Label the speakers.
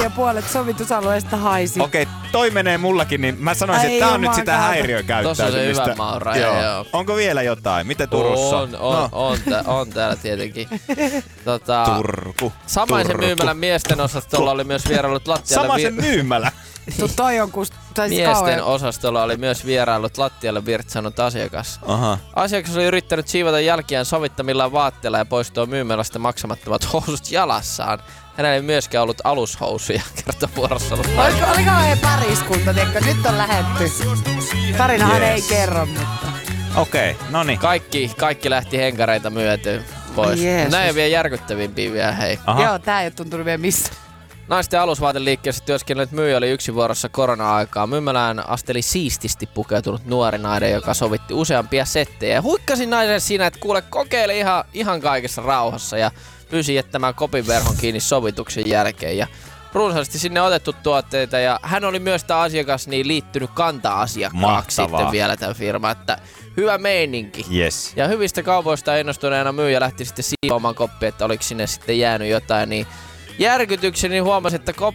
Speaker 1: ja puolet sovitusalueesta haisi.
Speaker 2: Okei, toi menee mullakin, niin mä sanoisin, että tää on nyt sitä häiriökäyttäytymistä.
Speaker 3: Tossa on se hyvä mauraja, joo.
Speaker 2: Onko vielä jotain? Miten Turussa?
Speaker 3: On täällä tietenkin.
Speaker 2: Turku.
Speaker 3: Samaisen myymälän miesten osastolla oli myös vierailut lattialle.
Speaker 2: Samaisen myymälä?
Speaker 1: Toi on
Speaker 3: miesten osastolla oli myös vierailut lattialle virtsanut asiakas.
Speaker 2: Aha.
Speaker 3: Asiakas oli yrittänyt siivota jälkiään sovittamillaan vaatteilla ja poistua myymälästä maksamattomat housut jalassaan. Hänellä ei myöskään ollut alushousuja, kertoo vuorossa ollut.
Speaker 1: Oliko he pariskunta, tiedätkö? Nyt on lähetty. Tarinahan ei kerro, mutta...
Speaker 2: Okei, noniin.
Speaker 3: Kaikki lähti henkareita myötyyn pois. Näin on vielä järkyttävimpiä vielä, hei.
Speaker 1: Aha. Joo, tää ei oo tuntunut vielä missään.
Speaker 3: Naisten alusvaateliikkeessä työskennellyt myyjä oli yksinvuorossa korona-aikaa. Myymälään asteli siististi pukeutunut nuori nainen, joka sovitti useampia settejä. Ja huikkasin naisen siinä, että kuule, kokeile ihan kaikessa rauhassa ja pyysi jättämään kopinverhon kiinni sovituksen jälkeen. Ja runsaasti sinne otettu tuotteita ja hän oli myös tämä asiakas niin liittynyt kanta-asiakkaaksi sitten vielä tämän firman, että hyvä meininki.
Speaker 2: Yes.
Speaker 3: Ja hyvistä kaupoista innostuneena myyjä lähti sitten siivoamaan koppia, että oliko sinne sitten jäänyt jotain, niin järkytykseni huomasin, että